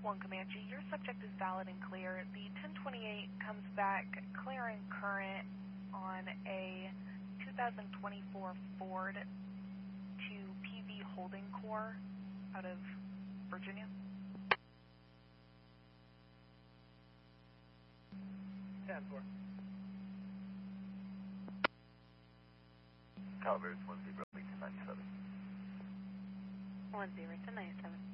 1 Comanche, your subject is valid and clear. The 1028 comes back clear and current on a 2024 Ford to PV Holding Corps out of Virginia. 10-4. Calibers 10 to 97. 10 to 97.